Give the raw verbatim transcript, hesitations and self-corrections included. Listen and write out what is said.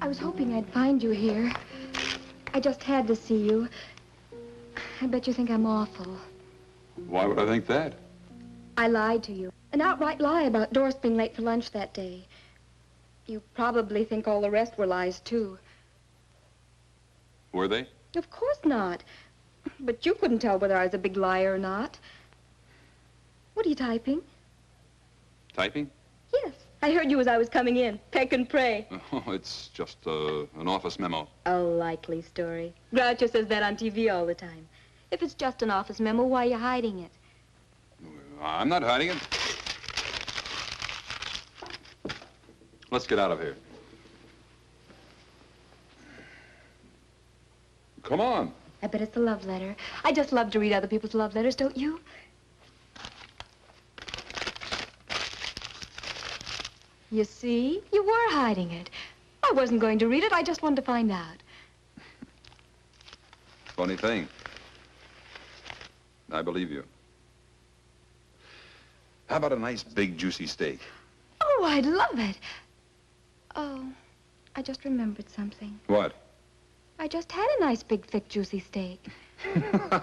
I was hoping I'd find you here. I just had to see you. I bet you think I'm awful. Why would I think that? I lied to you. An outright lie about Doris being late for lunch that day. You probably think all the rest were lies, too. Were they? Of course not. But you couldn't tell whether I was a big liar or not. What are you typing? Typing? Yes. I heard you as I was coming in. Peck and pray. Oh, it's just uh, an office memo. A likely story. Groucho says that on T V all the time. If it's just an office memo, why are you hiding it? I'm not hiding it. Let's get out of here. Come on. I bet it's a love letter. I just love to read other people's love letters, don't you? You see? You were hiding it. I wasn't going to read it. I just wanted to find out. Funny thing. I believe you. How about a nice, big, juicy steak? Oh, I'd love it. Oh, I just remembered something. What? I just had a nice, big, thick, juicy steak.